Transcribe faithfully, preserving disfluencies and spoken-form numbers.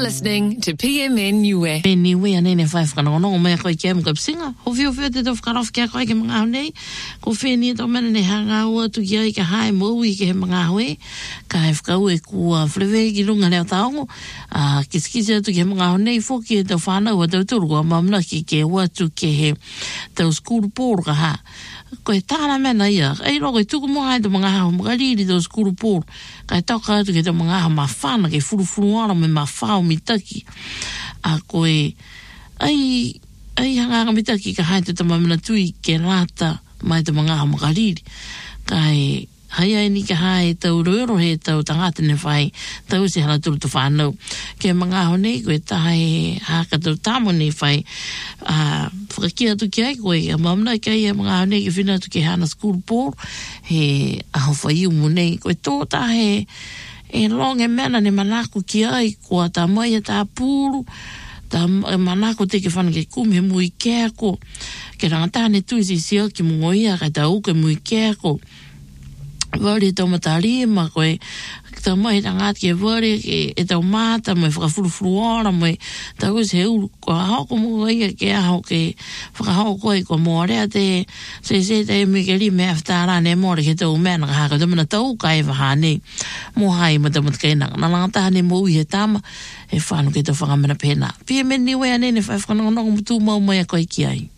listening to P M N Niue. Niue ane ne fai whakanono mea koe kia mga psinga. Ho whio whio te tau whakarof kia koe ke mga honei. Ko wheni tau mena ne hanga ua tu kia i ka hae mau i ke he mga hoe. Ka he whakau e kua whlewe ki runga leo taongo. Uh, kiskisi atu ke he mga honei whoki e tau whanau a tau turu kua mamna ki ke ua tu ke he tau skuru pōru ka ha. Ko e tāna mena ia. Ei roko e tuku mga e tau mga hao mga riri tau skuru pōru. Ka e toka atu ke tau mga hao mawhana ke furufuru ana me mawhao mitaki. A koe, ai, ai hanga mitaki ka hae te tamamina tui ke rata mai te mga hao makariri. Ka e, hai ai ni ka hae tau roero he tau tangata ne whai, tau se hala turu tu whanau. Ke mga hao nei koe tahe haka tau tamo ne whai, uh, whakakia tu ki ai koe, a mamna i kai e mga hao nei ke whina tu ke hana skuru pōr, he aho whai umu nei, koe tō tahe, e long e mena ne manako ki ai kua ta mai e ta pūru ta manako te ke whana ke kume mui keako ke rangatane tui si sio ki mungoia kai ta uke mui keako wari tau matari ma koe ta mai rangat ke wari e tau mata mai whakafurufuru ora mai ta usi he uru kua hoko mungoia ke aho ke whakahoko koe kua moarea te se se te me ke li me aftara ne more ke tau mena ka haka tamana tau kai wahane mo hai mata mata kai nang na langata ne mo i he tama e whanu ke tau whangamena pena. Pia me niwe ane ne whai whanongonongo mutu mau mai a koe ki ai.